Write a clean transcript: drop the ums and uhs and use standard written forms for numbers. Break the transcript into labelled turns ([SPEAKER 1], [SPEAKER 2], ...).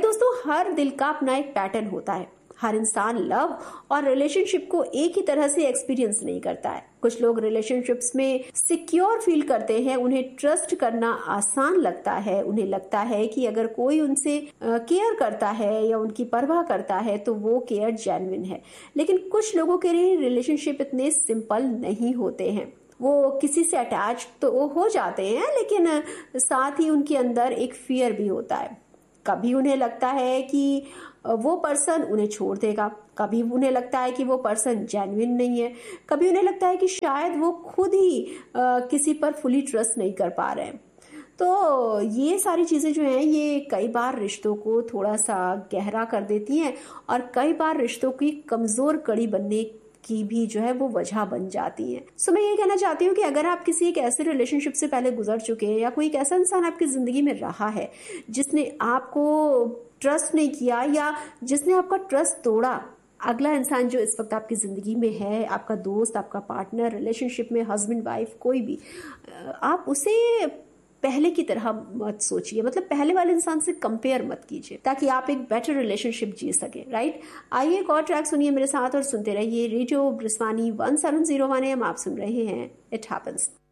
[SPEAKER 1] दोस्तों, हर दिल का अपना एक पैटर्न होता है। हर इंसान लव और रिलेशनशिप को एक ही तरह से एक्सपीरियंस नहीं करता है। कुछ लोग रिलेशनशिप्स में सिक्योर फील करते हैं, उन्हें ट्रस्ट करना आसान लगता है, उन्हें लगता है कि अगर कोई उनसे केयर करता है या उनकी परवाह करता है तो वो केयर जेन्युइन है। लेकिन कुछ लोगों के लिए रिलेशनशिप इतने सिंपल नहीं होते हैं। वो किसी से अटैच तो हो जाते हैं, लेकिन साथ ही उनके अंदर एक फियर भी होता है। कभी उन्हें लगता है कि वो पर्सन उन्हें छोड़ देगा, कभी उन्हें लगता है कि वो पर्सन जेन्युइन नहीं है, कभी उन्हें लगता है कि शायद वो खुद ही किसी पर फुली ट्रस्ट नहीं कर पा रहे हैं। तो ये सारी चीजें जो हैं, ये कई बार रिश्तों को थोड़ा सा गहरा कर देती हैं और कई बार रिश्तों की कमजोर कड़ी बनने की भी जो है वो वजह बन जाती है। सो मैं ये कहना चाहती हूँ कि अगर आप किसी एक ऐसे रिलेशनशिप से पहले गुजर चुके हैं या कोई एक ऐसा इंसान आपकी जिंदगी में रहा है जिसने आपको ट्रस्ट नहीं किया या जिसने आपका ट्रस्ट तोड़ा, अगला इंसान जो इस वक्त आपकी जिंदगी में है, आपका दोस्त, आपका पार्टनर, रिलेशनशिप में हस्बैंड वाइफ कोई भी, आप उसे पहले की तरह मत सोचिए, मतलब पहले वाले इंसान से कंपेयर मत कीजिए, ताकि आप एक बेटर रिलेशनशिप जी सके। राइट। आइए एक और ट्रैक सुनिए मेरे साथ और सुनते रहिए रेडियो ब्रिस्वानी 1701 AM। आप सुन रहे हैं इट हैपेंस।